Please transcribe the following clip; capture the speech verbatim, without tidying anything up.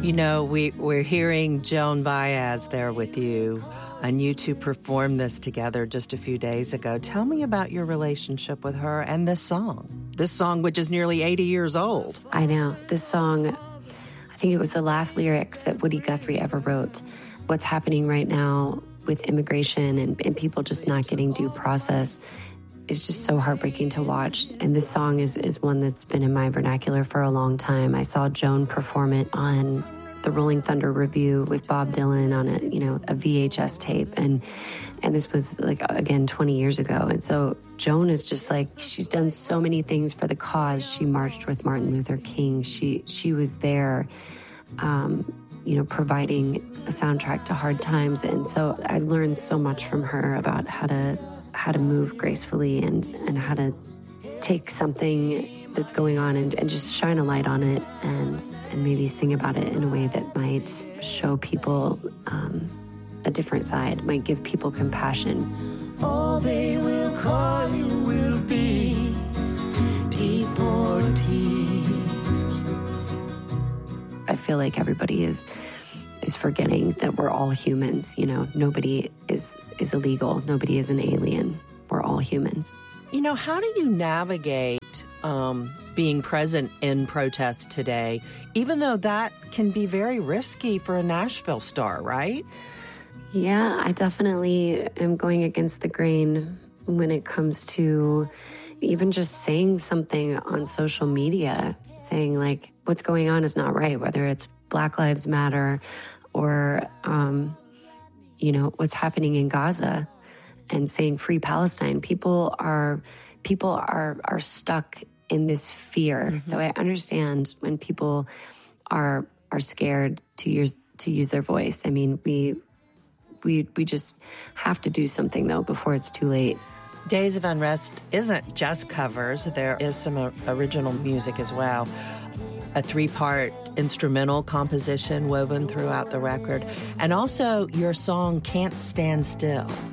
You know, we, we're hearing Joan Baez there with you, and you two performed this together just a few days ago. Tell me about your relationship with her and this song. This song, which is nearly eighty years old. I know. This song, I think it was the last lyrics that Woody Guthrie ever wrote. What's happening right now with immigration and, and people just not getting due process is just so heartbreaking to watch. And this song is, is one that's been in my vernacular for a long time. I saw Joan perform it on the Rolling Thunder Review with Bob Dylan on a, you know, a V H S tape. And, and this was like, again, twenty years ago. And so Joan is just like, she's done so many things for the cause. She marched with Martin Luther King. She, she was there, um, you know, providing a soundtrack to hard times. And so I learned so much from her about how to, how to move gracefully and, and how to take something that's going on and, and just shine a light on it and, and maybe sing about it in a way that might show people um, a different side, might give people compassion. All they will call you will be deportees. I feel like everybody is is forgetting that we're all humans. You know, nobody is is illegal. Nobody is an alien. We're all humans. You know, how do you navigate um, being present in protests today, even though that can be very risky for a Nashville star, right? Yeah, I definitely am going against the grain when it comes to even just saying something on social media, saying like, what's going on is not right, whether it's Black Lives Matter or, um, you know, what's happening in Gaza and saying free Palestine. People are, people are, are stuck in this fear. Mm-hmm. So I understand when people are, are scared to use, to use their voice. I mean, we, we, we just have to do something though before it's too late. Days of Unrest isn't just covers. There is some uh, original music as well. A three-part instrumental composition woven throughout the record. And also your song, Can't Stand Still.